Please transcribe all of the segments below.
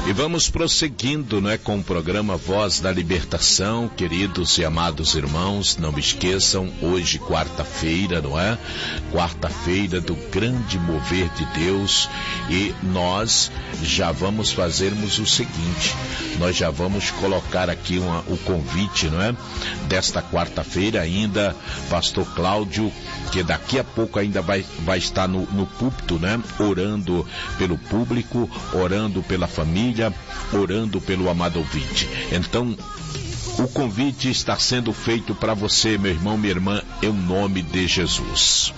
E vamos prosseguindo, com o programa Voz da Libertação, queridos e amados irmãos, não esqueçam, hoje quarta-feira, Quarta-feira do grande mover de Deus, e nós já vamos fazermos o seguinte, nós já vamos colocar aqui o convite, desta quarta-feira ainda, pastor Cláudio, que daqui a pouco ainda vai estar no púlpito, orando pelo público, orando pela família, orando pelo amado ouvinte. Então, o convite está sendo feito para você, meu irmão, minha irmã, em nome de Jesus.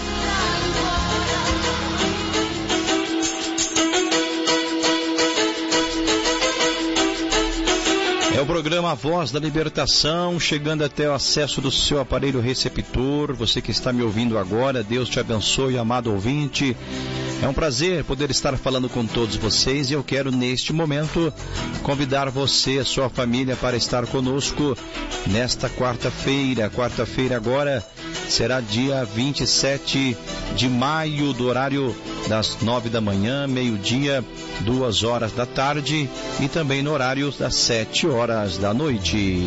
É o programa Voz da Libertação, chegando até o acesso do seu aparelho receptor. Você que está me ouvindo agora, Deus te abençoe, amado ouvinte. É um prazer poder estar falando com todos vocês, e eu quero neste momento convidar você, a sua família, para estar conosco nesta quarta-feira. Quarta-feira agora será dia 27 de maio, do horário das 9 da manhã, meio-dia, 2 horas da tarde, e também no horário das 7 horas da noite.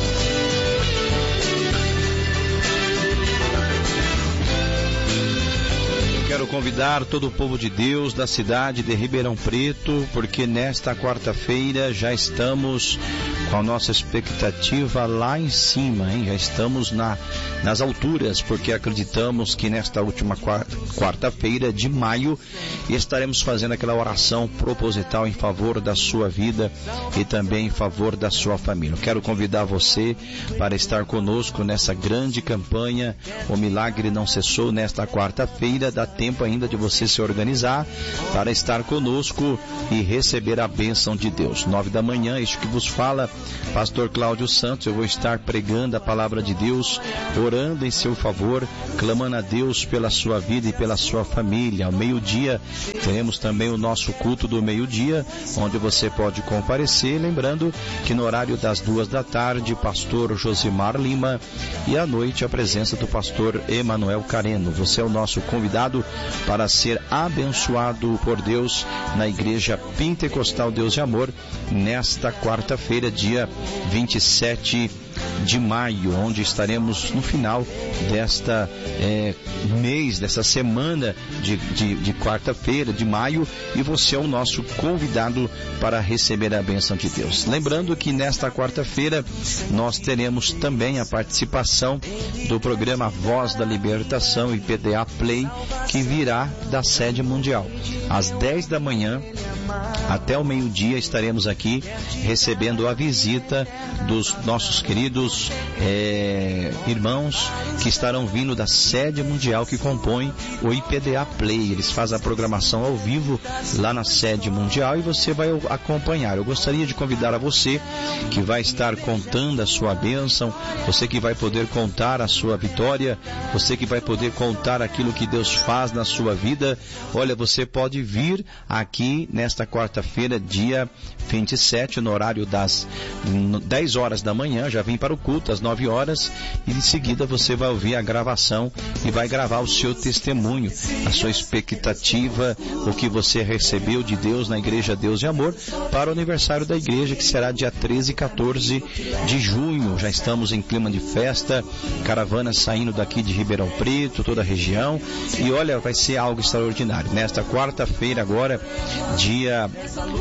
Quero convidar todo o povo de Deus da cidade de Ribeirão Preto, porque nesta quarta-feira já estamos com a nossa expectativa lá em cima, Já estamos nas alturas, porque acreditamos que nesta última quarta-feira de maio estaremos fazendo aquela oração proposital em favor da sua vida e também em favor da sua família. Eu quero convidar você para estar conosco nessa grande campanha. O milagre não cessou nesta quarta-feira. Dá tempo ainda de você se organizar para estar conosco e receber a bênção de Deus. 9 da manhã, este que vos fala, pastor Cláudio Santos. Eu vou estar pregando a palavra de Deus, orando em seu favor, clamando a Deus pela sua vida e pela sua família. Ao meio-dia teremos também o nosso culto do meio-dia, onde você pode comparecer, lembrando que no horário das 2 da tarde, pastor Josimar Lima, e à noite a presença do pastor Emanuel Careno. Você é o nosso convidado para ser abençoado por Deus na Igreja Pentecostal Deus de Amor, nesta quarta-feira, dia 27 de maio, onde estaremos no final desta mês, dessa semana de quarta-feira de maio, e você é o nosso convidado para receber a bênção de Deus. Lembrando que nesta quarta-feira nós teremos também a participação do programa Voz da Libertação e PDA Play, que virá da sede mundial. Às 10 da manhã até o meio-dia estaremos aqui recebendo a visita dos nossos queridos irmãos que estarão vindo da sede mundial que compõe o IPDA Play. Eles fazem a programação ao vivo lá na sede mundial e você vai acompanhar. Eu gostaria de convidar a você que vai estar contando a sua bênção, você que vai poder contar a sua vitória, você que vai poder contar aquilo que Deus faz na sua vida. Olha, você pode vir aqui nesta quarta-feira, dia 27, no horário das 10 horas da manhã, já vem para o culto às 9 horas, e em seguida você vai ouvir a gravação e vai gravar o seu testemunho, a sua expectativa, o que você recebeu de Deus na Igreja Deus de Amor, para o aniversário da igreja, que será dia 13 e 14 de junho. Já estamos em clima de festa, caravanas saindo daqui de Ribeirão Preto, toda a região, e olha, vai ser algo extraordinário. Nesta quarta-feira agora, dia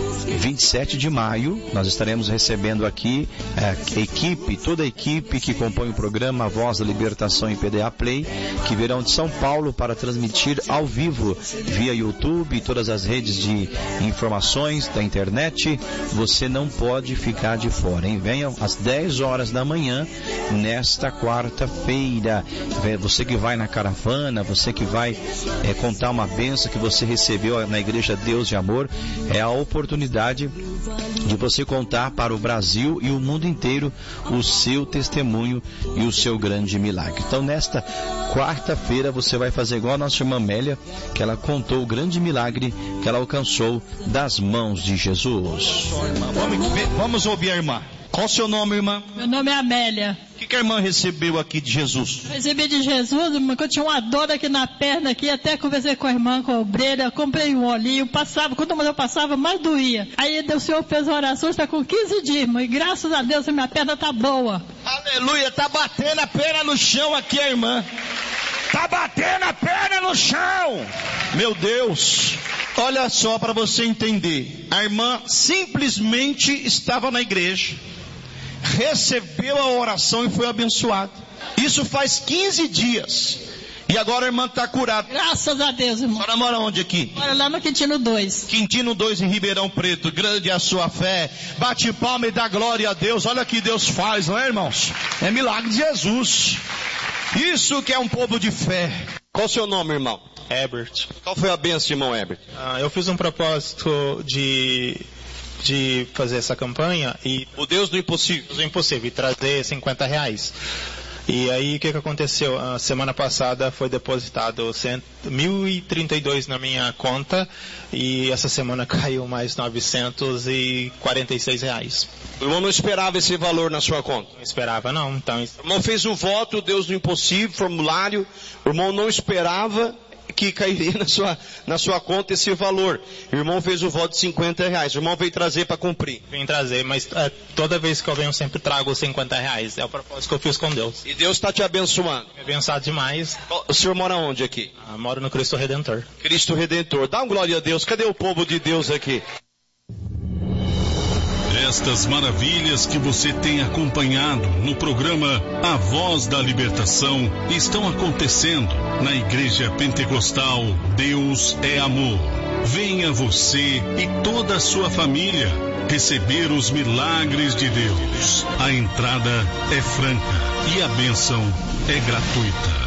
27 de maio, nós estaremos recebendo aqui toda a equipe que compõe o programa Voz da Libertação e PDA Play, que virão de São Paulo para transmitir ao vivo via YouTube e todas as redes de informações da internet. Você não pode ficar de fora, hein? Venham às 10 horas da manhã nesta quarta-feira. Você que vai na caravana, você que vai contar uma bênção que você recebeu na Igreja Deus de Amor, é a oportunidade de você contar para o Brasil e o mundo inteiro o seu testemunho e o seu grande milagre. Então, nesta quarta-feira, você vai fazer igual a nossa irmã Amélia, que ela contou o grande milagre que ela alcançou das mãos de Jesus. Vamos ouvir a irmã. Qual o seu nome, irmã? Meu nome é Amélia. O que a irmã recebeu aqui de Jesus? Eu recebi de Jesus, irmã, que eu tinha uma dor aqui na perna, aqui, até conversei com a irmã, com a obreira, comprei um olhinho, passava, quanto mais eu passava, mais doía. Aí o Senhor fez uma oração, está com 15 dias, irmã, e graças a Deus a minha perna está boa. Aleluia, tá batendo a perna no chão aqui a irmã. Tá batendo a perna no chão. Meu Deus. Olha só para você entender. A irmã simplesmente estava na igreja, recebeu a oração e foi abençoada. Isso faz 15 dias. E agora a irmã está curada. Graças a Deus, irmão. A senhora mora onde aqui? Mora lá no Quintino 2. Quintino 2 em Ribeirão Preto. Grande é a sua fé. Bate palma e dá glória a Deus. Olha o que Deus faz, não é, irmãos? É milagre de Jesus. Isso que é um povo de fé. Qual o seu nome, irmão? Herbert. Qual foi a bênção, irmão Herbert? Eu fiz um propósito de fazer essa campanha e... O Deus do impossível. Deus do impossível, e trazer R$50. E aí o que aconteceu? A semana passada foi depositado 1.032 na minha conta e essa semana caiu mais R$946. O irmão não esperava esse valor na sua conta? Não esperava não. Então... O irmão fez o voto, Deus do impossível, formulário. O irmão não esperava que cairia na sua conta esse valor. O irmão fez o voto de R$50. O irmão veio trazer para cumprir. Vim trazer, mas toda vez que eu venho eu sempre trago os R$50. É o propósito que eu fiz com Deus. E Deus está te abençoando. Me abençoado demais. O senhor mora onde aqui? Moro no Cristo Redentor. Cristo Redentor. Dá uma glória a Deus. Cadê o povo de Deus aqui? Estas maravilhas que você tem acompanhado no programa A Voz da Libertação estão acontecendo na Igreja Pentecostal Deus é Amor. Venha você e toda a sua família receber os milagres de Deus. A entrada é franca e a bênção é gratuita.